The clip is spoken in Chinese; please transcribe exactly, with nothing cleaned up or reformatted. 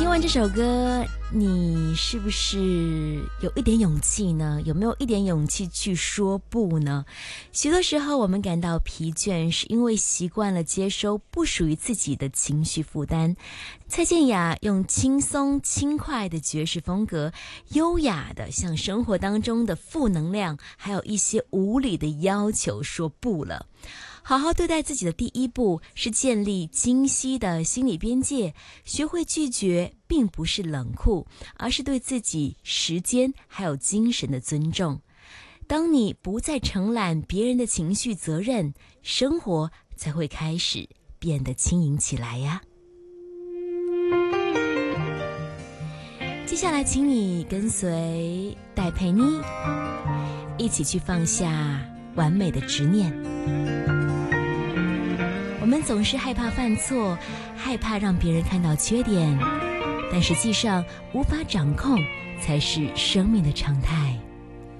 听完这首歌，你是不是有一点勇气呢？有没有一点勇气去说不呢？许多时候我们感到疲倦，是因为习惯了接收不属于自己的情绪负担。蔡健雅用轻松轻快的爵士风格，优雅的向生活当中的负能量还有一些无理的要求说不了。好好对待自己的第一步是建立清晰的心理边界，学会拒绝并不是冷酷，而是对自己时间还有精神的尊重。当你不再承揽别人的情绪责任，生活才会开始变得轻盈起来呀。接下来请你跟随戴佩妮一起去放下完美的执念。我们总是害怕犯错，害怕让别人看到缺点，但实际上无法掌控才是生命的常态。